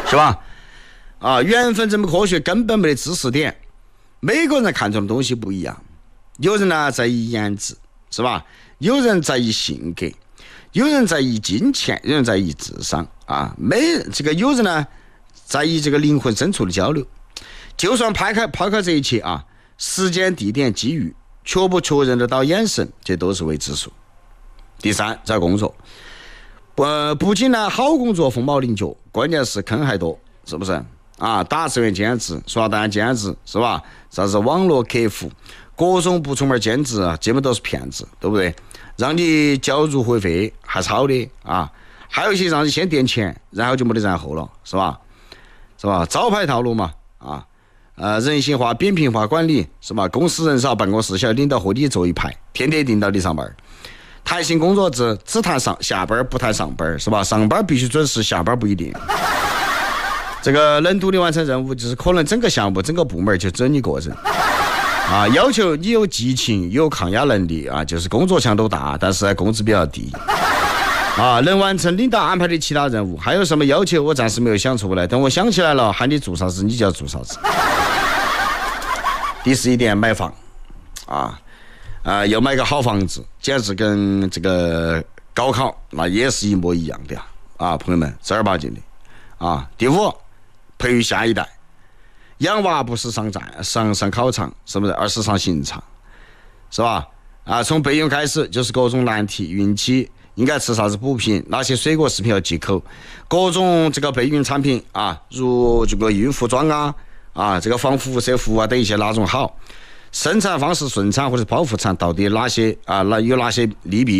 是吧？啊，缘分这么科学根本没得知识点，每个人看中的东西不一样。有人呢在意颜值，是吧？有人在意性格，有人在意金钱，有人在意智商啊。有人呢在意这个灵魂深处的交流。就算抛开这一切啊，时间、地点、机遇，确不确认得到眼神，这都是未知数。第三，找工作，不仅呢好工作凤毛麟角，关键是坑还多，是不是？啊，打字员兼职、刷单兼职，是吧？啥子网络客服，各种不出门兼职啊，基本都是骗子，对不对？让你交入会费还超的啊，还有一些让你先垫钱，然后就没得然后了，是吧？招牌套路嘛，啊，人性化、扁平化管理，是吧？公司人少，办公室小，领导和你坐一排，天天盯到你上班。弹性工作制，只谈下班不谈上班，是吧？上班必须准时，下班不一定。这个能独立完成任务，就是可能整个项目、整个部门就只你个人。啊，要求你有激情、有抗压能力啊，就是工作强度大，但是工资比较低。啊，能完成领导安排的其他任务，还有什么要求？我暂时没有想出来，等我想起来了，喊你做啥子，你就要做啥子。第11点，买房。要买个好房子，简直跟这个高考那也是一模一样的啊，朋友们，正儿八经的啊。第5，培育下一代，养娃不是上考场，是不是？而是上刑场，是吧？啊，从备孕开始就是各种难题，孕期应该吃啥子补品，哪些水果食品要忌口，各种这个备孕产品啊，如这个孕妇装这个防辐射服啊等一些哪种好？生产方式顺产或者剖腹产到底有哪些利弊？